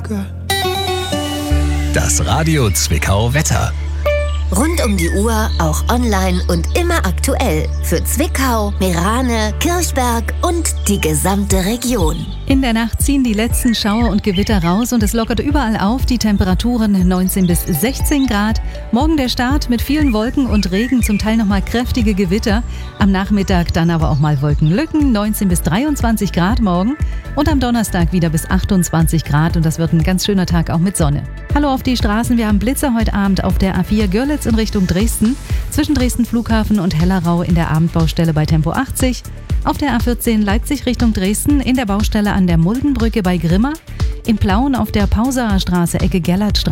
Das Radio Zwickau Wetter. Rund um die Uhr, auch online und immer aktuell. Für Zwickau, Meerane, Kirchberg und die gesamte Region. In der Nacht ziehen die letzten Schauer und Gewitter raus und es lockert überall auf. Die Temperaturen 19 bis 16 Grad. Morgen der Start mit vielen Wolken und Regen, zum Teil nochmal kräftige Gewitter. Am Nachmittag dann aber auch mal Wolkenlücken, 19 bis 23 Grad morgen. Und am Donnerstag wieder bis 28 Grad und das wird ein ganz schöner Tag auch mit Sonne. Hallo auf die Straßen, wir haben Blitzer heute Abend auf der A4 Görlitz in Richtung Dresden, zwischen Dresden Flughafen und Hellerau in der Abendbaustelle bei Tempo 80, auf der A14 Leipzig Richtung Dresden in der Baustelle an der Muldenbrücke bei Grimma, in Plauen auf der Pausaer Straße Ecke Gerlandstraße